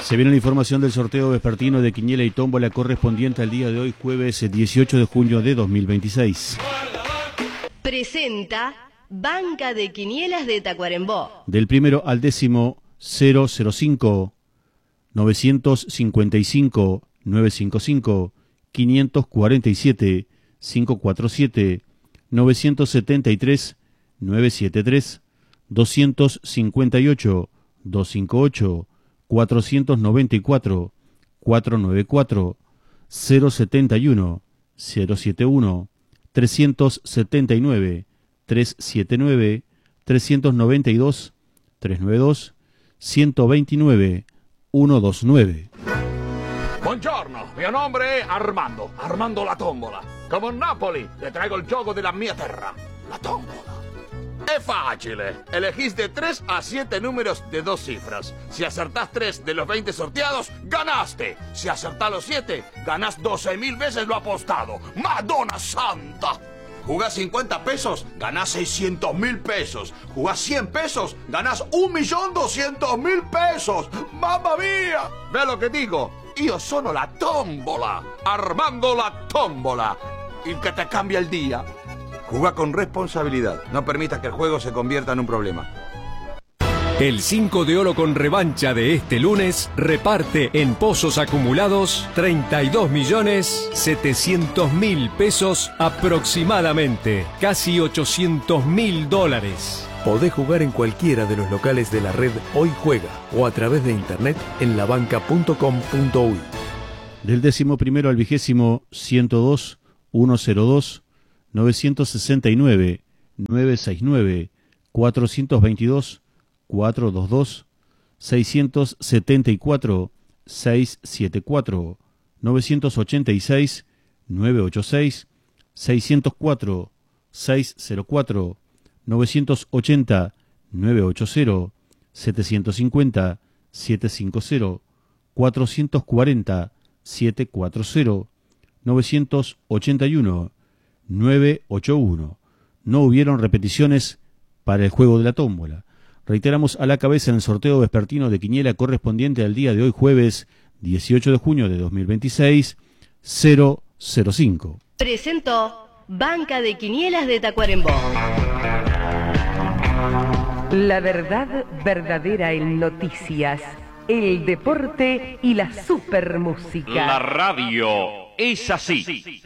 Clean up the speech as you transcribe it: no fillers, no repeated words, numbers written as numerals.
Se viene la información del sorteo vespertino de quiniela y tómbola correspondiente al día de hoy, jueves 18 de junio de 2026. Presenta Banca de Quinielas de Tacuarembó. Del primero al décimo, 005, 955, 955, 547, 547, 973, 973, 258, 258, 494, 494, 071, 071, 379, 379, 392, 392, 129, 129. Buongiorno, mio nome è Armando la tombola. Come Napoli, le traigo il gioco della mia terra, la tombola. Es fácil. Elegís de 3 a 7 números de 2 cifras. Si acertás 3 de los 20 sorteados, ganaste. Si acertás los 7, ganás 12.000 veces lo apostado. ¡Madonna Santa! Jugás 50 pesos, ganás 600.000 pesos. Jugás 100 pesos, ganás 1.200.000 pesos. ¡Mamma mía! ¿Ves lo que digo? Io sono la tombola. Armando la tombola. El que te cambia el día. Juega con responsabilidad. No permitas que el juego se convierta en un problema. El 5 de oro con revancha de este lunes reparte en pozos acumulados 32.700.000 pesos aproximadamente, casi $800.000. Podés jugar en cualquiera de los locales de la red Hoy Juega o a través de internet en labanca.com.uy. Del 11º al 20º, 102, 102, 969, 969, 422, 422, 674, 674, 986, 986, 604, 604, 980, 980, 750, 750, 440, 740, 981, 981. No hubieron repeticiones para el juego de la tómbola. Reiteramos a la cabeza en el sorteo vespertino de quiniela correspondiente al día de hoy, jueves 18 de junio de 2026, 005. Presentó Banca de Quinielas de Tacuarembó. La verdad verdadera en noticias, el deporte y la supermúsica. La radio es así.